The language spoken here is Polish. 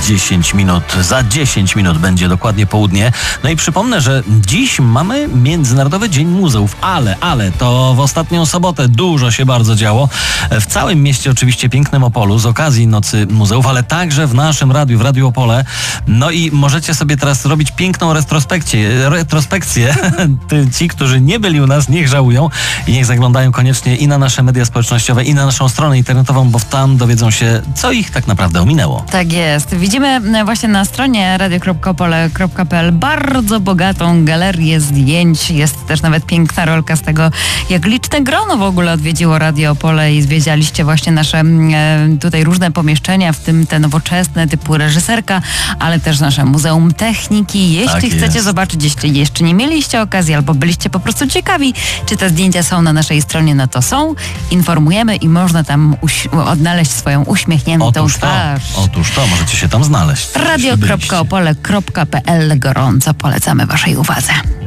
10 minut. Za 10 minut będzie dokładnie południe. No i przypomnę, że dziś mamy Międzynarodowy Dzień Muzeów, ale to w ostatnią sobotę dużo się bardzo działo. W całym mieście oczywiście pięknym Opolu z okazji Nocy Muzeów, ale także w naszym radiu, w Radiu Opole. No i możecie sobie teraz robić piękną retrospekcję. Ci, którzy nie byli u nas, niech żałują i niech zaglądają koniecznie i na nasze media społecznościowe, i na naszą stronę internetową, bo tam dowiedzą się, co ich tak naprawdę ominęło. Tak jest. Widzimy właśnie na stronie radio.opole.pl bardzo bogatą galerię zdjęć. Jest też nawet piękna rolka z tego, jak liczne grono w ogóle odwiedziło Radio Opole i zwiedzialiście właśnie nasze tutaj różne pomieszczenia, w tym te nowoczesne typu reżyserka, ale też nasze Muzeum Techniki. Jeśli chcecie zobaczyć, jeśli jeszcze nie mieliście okazji albo byliście po prostu ciekawi, czy te zdjęcia są na naszej stronie, no to są. Informujemy i można tam odnaleźć swoją uśmiechniętą twarz. Otóż to, możecie się tam znaleźć. Radio.opole.pl gorąco polecamy waszej uwadze.